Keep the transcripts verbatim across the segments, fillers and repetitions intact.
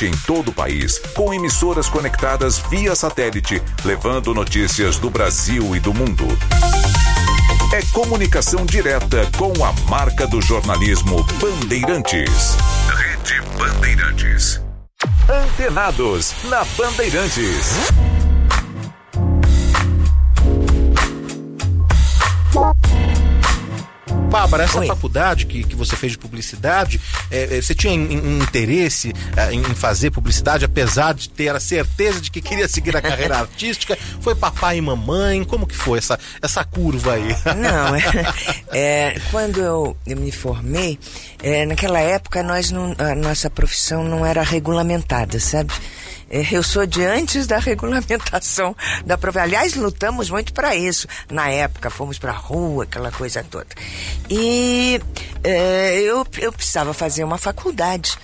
internet em todo o país, com emissoras conectadas via satélite, levando notícias do Brasil e do mundo. É comunicação direta com a marca do jornalismo Bandeirantes. Rede Bandeirantes. Antenados na Bandeirantes. Bárbara, essa Oi. faculdade que, que você fez de publicidade, é, é, você tinha in, in, interesse é, em fazer publicidade, apesar de ter a certeza de que queria seguir a carreira artística? Foi papai e mamãe? Como que foi essa, essa curva aí? Não, é, é, quando eu, eu me formei, é, naquela época nós não, a nossa profissão não era regulamentada, sabe? Eu sou de antes da regulamentação da profissão. Aliás, lutamos muito para isso. Na época, fomos para a rua, aquela coisa toda. E é, eu, eu precisava fazer uma faculdade.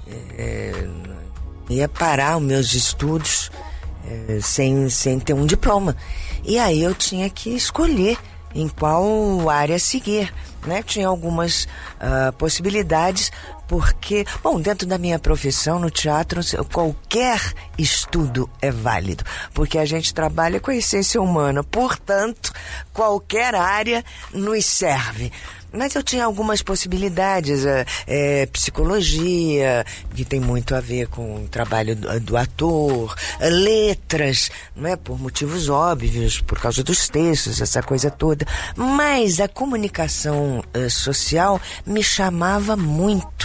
É, ia parar os meus estudos é, sem, sem ter um diploma. E aí eu tinha que escolher em qual área seguir, né? Tinha algumas uh, possibilidades, porque, bom, dentro da minha profissão, no teatro, qualquer estudo é válido, porque a gente trabalha com a essência humana, portanto, qualquer área nos serve. Mas eu tinha algumas possibilidades, é, é, psicologia, que tem muito a ver com o trabalho do, do ator, é, letras, não é, por motivos óbvios, por causa dos textos, essa coisa toda. Mas a comunicação é, social me chamava muito,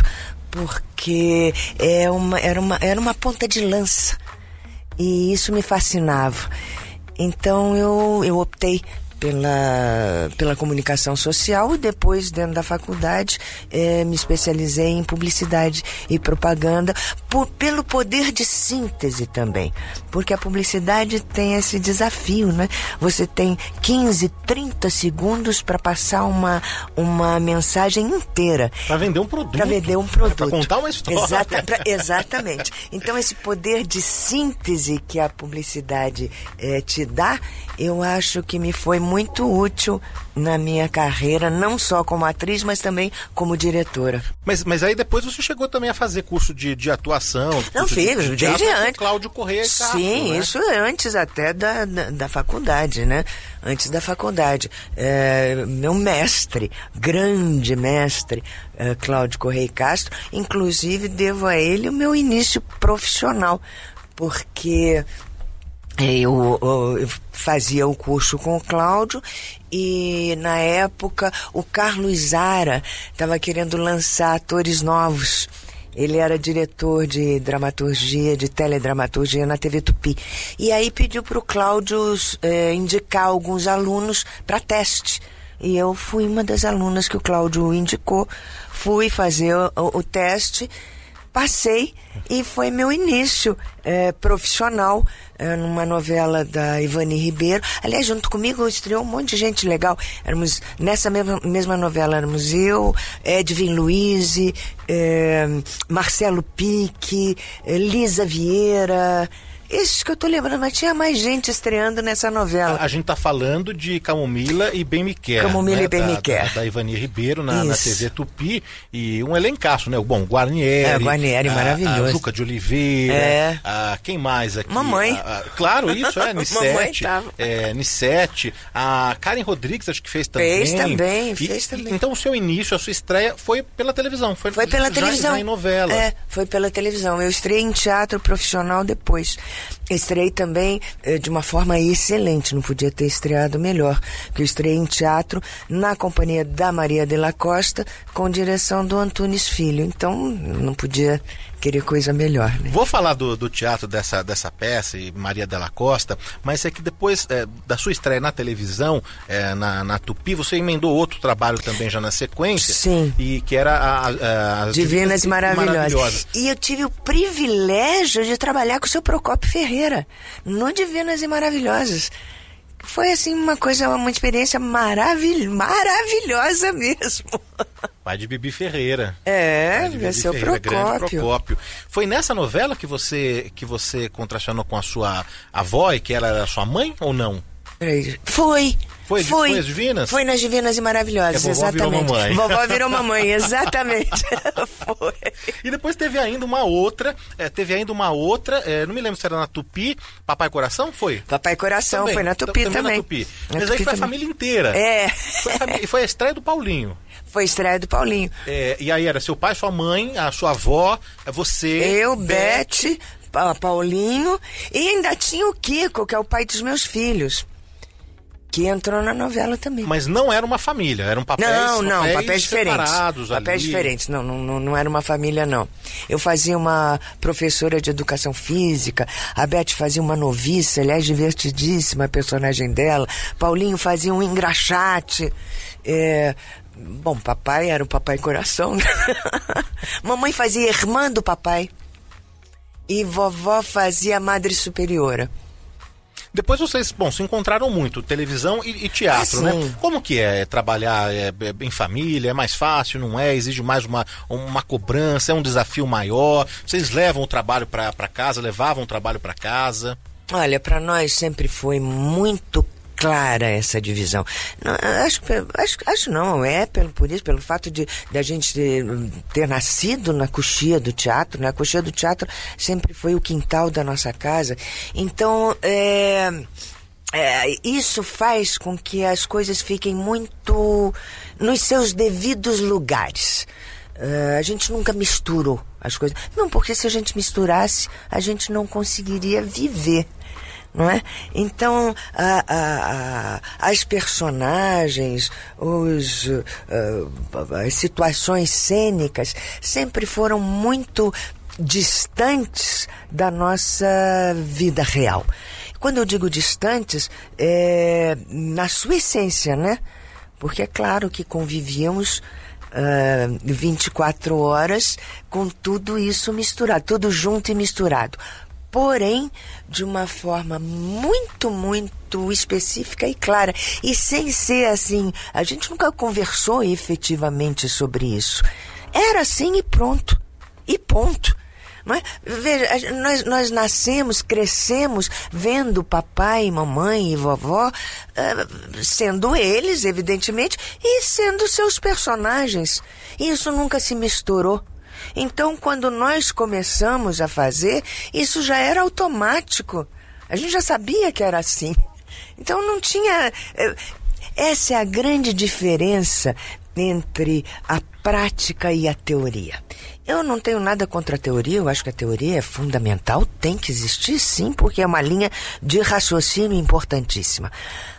porque é uma, era, uma, era uma ponta de lança, e isso me fascinava. Então eu, eu optei pela, pela comunicação social e depois, dentro da faculdade, eh, me especializei em publicidade e propaganda por, pelo poder de síntese também, porque a publicidade tem esse desafio, né? Você tem quinze, trinta segundos para passar uma, uma mensagem inteira. Para vender um produto. Para vender um produto. Para contar uma história. Exata, pra, exatamente. Então, esse poder de síntese que a publicidade eh, te dá, eu acho que me foi muito útil na minha carreira, não só como atriz, mas também como diretora. Mas, mas aí depois você chegou também a fazer curso de, de atuação? Não, fiz, de, de desde antes. Cláudio Correia Castro, Sim, né? isso antes até da, da, da faculdade, né? Antes da faculdade. É, meu mestre, grande mestre, é, Cláudio Correia Castro, inclusive devo a ele o meu início profissional, porque Eu, eu, eu fazia o curso com o Cláudio e, na época, o Carlos Zara estava querendo lançar atores novos. Ele era diretor de dramaturgia, de teledramaturgia na T V Tupi. E aí pediu para o Cláudio eh, indicar alguns alunos para teste. E eu fui uma das alunas que o Cláudio indicou. Fui fazer o, o teste, passei e foi meu início é, profissional é, numa novela da Ivani Ribeiro. Aliás, junto comigo estreou um monte de gente legal. Éramos, nessa mesma, mesma novela éramos eu, Edwin Luiz, é, Marcelo Pique, é, Lisa Vieira. Esses que eu tô lembrando, mas tinha mais gente estreando nessa novela. A, a gente tá falando de Camomila e Bem Me Quer. Camomila né? e Bem da, Me Quer. Da, da Ivani Ribeiro na, na T V Tupi. E um elencaço, né? Bom, Guarnieri. É, Guarnieri, a, maravilhoso. A Juca de Oliveira. É. A, quem mais aqui? Mamãe. A, a, claro, isso, é. Nissete. é, Nissete. A Karen Rodrigues, acho que fez também. Fez também, e, fez também. Então o seu início, a sua estreia foi pela televisão. Foi, foi pela já, televisão. Já em novela. É, foi pela televisão. Eu estreiei em teatro profissional depois. Estreiei também eh, de uma forma excelente, não podia ter estreado melhor, que eu estreiei em teatro na companhia da Maria de la Costa, com direção do Antunes Filho, então não podia querer coisa melhor, né? Vou falar do, do teatro dessa, dessa peça, e Maria de la Costa, mas é que depois é, da sua estreia na televisão, é, na, na Tupi, você emendou outro trabalho também já na sequência. Sim. E que era a, a, a Divinas e Maravilhosas. Maravilhosas. E eu tive o privilégio de trabalhar com o seu Procópio Ferreira, no Divinas e Maravilhosas. Foi, assim, uma coisa, uma experiência maravil... maravilhosa mesmo. Pai de Bibi Ferreira. É, Bibi seu Ferreira, Procópio. grande Procópio. Foi nessa novela que você, que você contracionou com a sua avó e que ela era sua mãe ou não? Foi, Foi, Foi, foi as Divinas? Foi nas Divinas e Maravilhosas, que a vovó exatamente. Virou mamãe. Vovó virou mamãe, exatamente. Foi. E depois teve ainda uma outra, é, teve ainda uma outra, é, não me lembro se era na Tupi, Papai Coração, foi? Papai Coração, também, foi na Tupi também. também. Na Tupi. Na Mas Tupi aí foi também. a família inteira. É. Foi a, família, foi a estreia do Paulinho. Foi a estreia do Paulinho. É, e aí era seu pai, sua mãe, a sua avó, você... Eu, Beth, Pa- Paulinho, e ainda tinha o Kiko, que é o pai dos meus filhos, que entrou na novela também. Mas não era uma família, eram papéis, Não, não, papéis, papéis diferentes. separados Papéis ali. diferentes. Não, não, não, não era uma família, não. Eu fazia uma professora de educação física, a Beth fazia uma noviça, aliás, divertidíssima a personagem dela. Paulinho fazia um engraxate. É... Bom, papai era o Papai Coração, né? Mamãe fazia irmã do papai. E vovó fazia Madre Superiora. Depois vocês, bom, se encontraram muito, televisão e, e teatro, Ah, né? sim. Como que é trabalhar é, é, em família? É mais fácil, não é? Exige mais uma, uma cobrança, é um desafio maior? Vocês levam o trabalho para casa, levavam o trabalho para casa? Olha, para nós sempre foi muito clara essa divisão. Não, acho, acho, acho não, é pelo, por isso, pelo fato de, de a gente ter, ter nascido na coxia do teatro, né? A coxia do teatro sempre foi o quintal da nossa casa. Então, é, é, isso faz com que as coisas fiquem muito nos seus devidos lugares. Uh, a gente nunca misturou as coisas. Não, porque se a gente misturasse, a gente não conseguiria viver. Não é? Então, a, a, a, as personagens, os, uh, as situações cênicas sempre foram muito distantes da nossa vida real. Quando eu digo distantes, é na sua essência, né? Porque é claro que convivíamos uh, vinte e quatro horas com tudo isso misturado, tudo junto e misturado. Porém, de uma forma muito, muito específica e clara. E sem ser assim, a gente nunca conversou efetivamente sobre isso. Era assim e pronto. E ponto. Não é? Veja, nós, nós nascemos, crescemos vendo papai, mamãe e vovó, uh, sendo eles, evidentemente, e sendo seus personagens. E isso nunca se misturou. Então, quando nós começamos a fazer, isso já era automático. A gente já sabia que era assim. Então, não tinha... Essa é a grande diferença entre a prática e a teoria. Eu não tenho nada contra a teoria, eu acho que a teoria é fundamental, tem que existir sim, porque é uma linha de raciocínio importantíssima.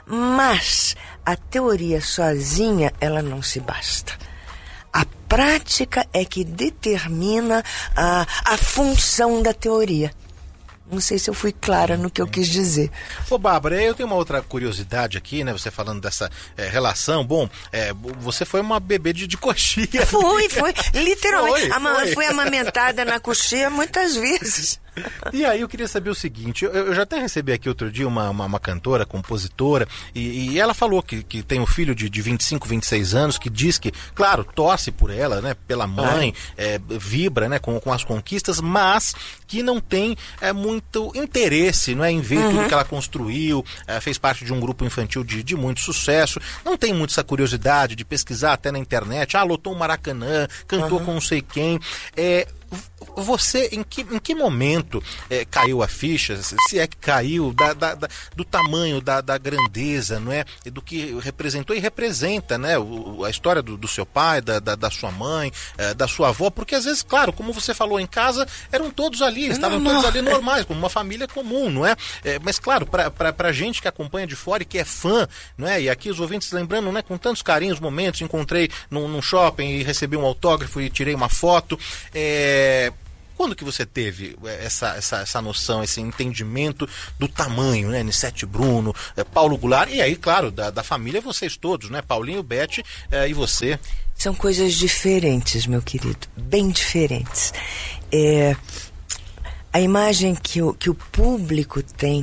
Mas a teoria sozinha, ela não se basta. A prática é que determina a, a função da teoria. Não sei se eu fui clara no que eu quis dizer. Ô, Bárbara, eu tenho uma outra curiosidade aqui, né? Você falando dessa é, relação. Bom, é, você foi uma bebê de, de coxia. Fui, foi. Literalmente. Foi, Ama- foi. Fui amamentada na coxia muitas vezes. E aí eu queria saber o seguinte, eu, eu já até recebi aqui outro dia uma, uma, uma cantora, compositora, e, e ela falou que, que tem um filho de, de vinte e cinco, vinte e seis anos, que diz que, claro, torce por ela, né, pela mãe, é, vibra, né, com, com as conquistas, mas que não tem é, muito interesse, não é, em ver uhum. tudo que ela construiu, é, fez parte de um grupo infantil de, de muito sucesso, não tem muito essa curiosidade de pesquisar até na internet, ah, lotou um Maracanã, cantou uhum. com não sei quem, é... Você, em que, em que momento é, caiu a ficha, se é que caiu, da, da, da, do tamanho, da, da grandeza, não é? E do que representou e representa, né? O, a história do, do seu pai, da, da, da sua mãe, é, da sua avó, porque às vezes, claro, como você falou, em casa eram todos ali, estavam não, todos não. ali normais, como uma família comum, não é? é mas claro, pra, pra, pra gente que acompanha de fora e que é fã, não é? E aqui os ouvintes lembrando, né? Com tantos carinhos, momentos, encontrei num, num shopping e recebi um autógrafo e tirei uma foto, é... Quando que você teve essa, essa, essa noção, esse entendimento do tamanho, né? Nissete Bruno, Paulo Goulart, e aí, claro, da, da família, vocês todos, né? Paulinho, Beth é, e você. São coisas diferentes, meu querido, bem diferentes. É, a imagem que o, que o público tem,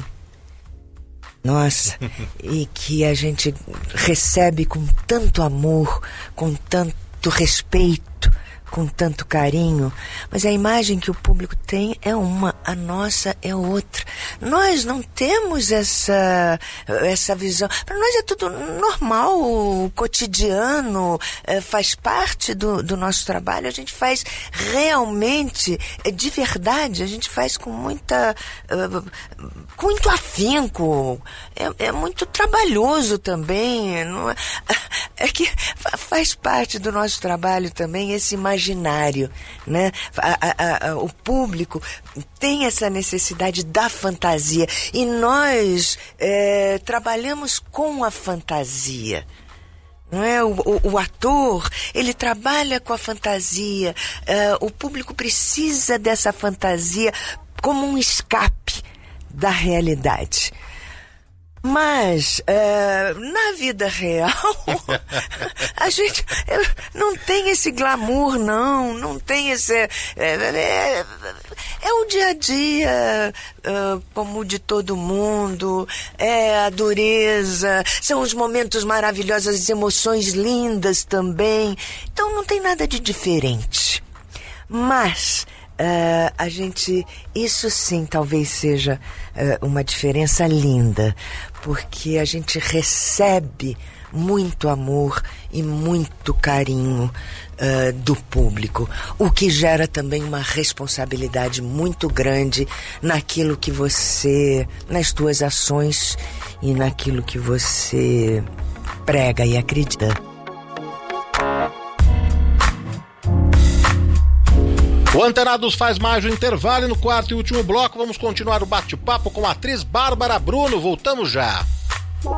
nossa, e que a gente recebe com tanto amor, com tanto respeito, com tanto carinho, mas a imagem que o público tem é uma, a nossa é outra. Nós não temos essa, essa visão. Para nós é tudo normal, cotidiano, é, faz parte do, do nosso trabalho. A gente faz realmente, é, de verdade, a gente faz com muita, uh, com muito afinco. É, é muito trabalhoso também. Não é, é que faz parte do nosso trabalho também esse imaginário, né? A, a, a, o público tem essa necessidade da fantasia e nós é, trabalhamos com a fantasia. Não é? O, o, o ator, ele trabalha com a fantasia, é, o público precisa dessa fantasia como um escape da realidade. Mas, uh, na vida real, a gente não tem esse glamour, não, não tem esse... É, é, é o dia a dia, uh, como o de todo mundo, é a dureza, são os momentos maravilhosos, as emoções lindas também. Então não tem nada de diferente. Mas... Uh, a gente, isso sim talvez seja uh, uma diferença linda, porque a gente recebe muito amor e muito carinho uh, do público, o que gera também uma responsabilidade muito grande naquilo que você, nas tuas ações e naquilo que você prega e acredita. O Antenados faz mais um intervalo e no quarto e último bloco vamos continuar o bate-papo com a atriz Bárbara Bruno. Voltamos já.